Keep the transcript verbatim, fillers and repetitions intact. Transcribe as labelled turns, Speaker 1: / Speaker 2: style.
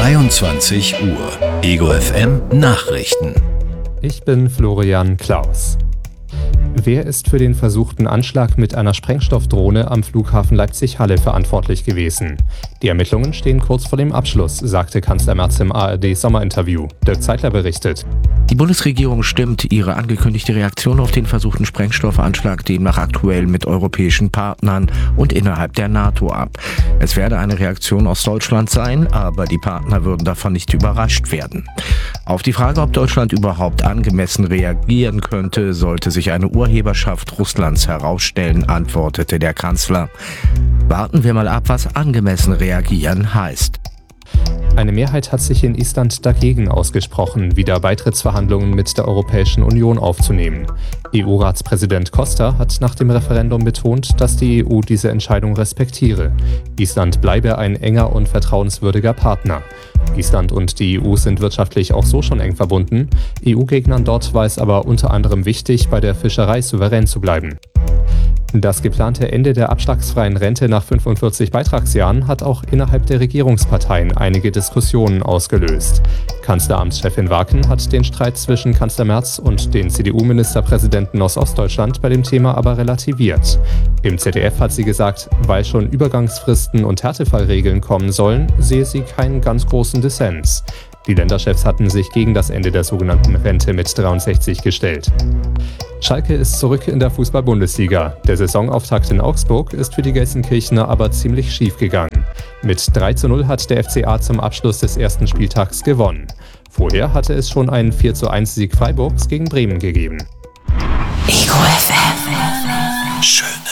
Speaker 1: dreiundzwanzig Uhr. Ego F M Nachrichten.
Speaker 2: Ich bin Florian Klaus. Wer ist für den versuchten Anschlag mit einer Sprengstoffdrohne am Flughafen Leipzig-Halle verantwortlich gewesen? Die Ermittlungen stehen kurz vor dem Abschluss, sagte Kanzler Merz im A R D-Sommerinterview. Dirk Zeitler berichtet.
Speaker 3: Die Bundesregierung stimmt ihre angekündigte Reaktion auf den versuchten Sprengstoffanschlag demnach aktuell mit europäischen Partnern und innerhalb der NATO ab. Es werde eine Reaktion aus Deutschland sein, aber die Partner würden davon nicht überrascht werden. Auf die Frage, ob Deutschland überhaupt angemessen reagieren könnte, sollte sich eine Urheberschaft Russlands herausstellen, antwortete der Kanzler. Warten wir mal ab, was angemessen reagieren heißt.
Speaker 2: Eine Mehrheit hat sich in Island dagegen ausgesprochen, wieder Beitrittsverhandlungen mit der Europäischen Union aufzunehmen. E U-Ratspräsident Costa hat nach dem Referendum betont, dass die E U diese Entscheidung respektiere. Island bleibe ein enger und vertrauenswürdiger Partner. Island und die E U sind wirtschaftlich auch so schon eng verbunden. E U-Gegnern dort war es aber unter anderem wichtig, bei der Fischerei souverän zu bleiben. Das geplante Ende der abschlagsfreien Rente nach fünfundvierzig Beitragsjahren hat auch innerhalb der Regierungsparteien einige Diskussionen ausgelöst. Kanzleramtschefin Waken hat den Streit zwischen Kanzler Merz und den C D U-Ministerpräsidenten aus Ostdeutschland bei dem Thema aber relativiert. Im Z D F hat sie gesagt, weil schon Übergangsfristen und Härtefallregeln kommen sollen, sehe sie keinen ganz großen Dissens. Die Länderchefs hatten sich gegen das Ende der sogenannten Rente mit dreiundsechzig gestellt. Schalke ist zurück in der Fußball-Bundesliga. Der Saisonauftakt in Augsburg ist für die Gelsenkirchener aber ziemlich schief gegangen. Mit drei zu null hat der F C A zum Abschluss des ersten Spieltags gewonnen. Vorher hatte es schon einen vier zu eins Sieg Freiburgs gegen Bremen gegeben.
Speaker 1: Ego F M. Schön.